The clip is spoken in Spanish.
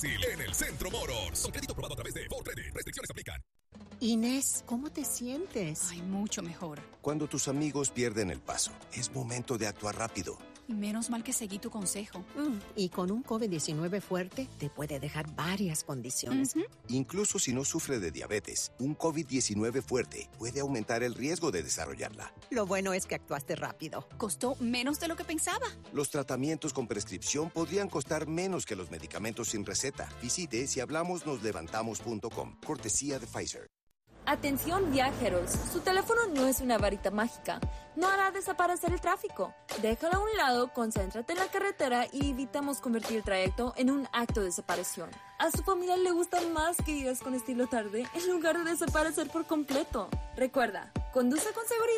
En el Centro Motors. Con crédito aprobado a través de ForCredit. Restricciones aplican. Inés, ¿cómo te sientes? Ay, mucho mejor. Cuando tus amigos pierden el paso, es momento de actuar rápido. Y menos mal que seguí tu consejo. Y con un COVID-19 fuerte, te puede dejar varias condiciones. Incluso si no sufre de diabetes, un COVID-19 fuerte puede aumentar el riesgo de desarrollarla. Lo bueno es que actuaste rápido. Costó menos de lo que pensaba. Los tratamientos con prescripción podrían costar menos que los medicamentos sin receta. Visite sihablamosnoslevantamos.com. Cortesía de Pfizer. Atención viajeros, su teléfono no es una varita mágica, no hará desaparecer el tráfico. Déjalo a un lado, concéntrate en la carretera y evitamos convertir el trayecto en un acto de desaparición. A su familia le gusta más que vivas con estilo tarde en lugar de desaparecer por completo. Recuerda, conduce con seguridad.